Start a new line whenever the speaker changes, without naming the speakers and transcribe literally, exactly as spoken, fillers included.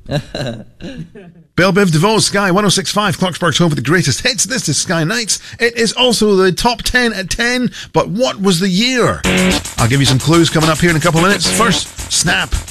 Belle Biv DeVoe's Sky one oh six point five, Clarksburg's home for the greatest hits. This is Sky Nights. It is also the top ten at ten, but what was the year? I'll give you some clues coming up here in a couple of minutes. First, Snap.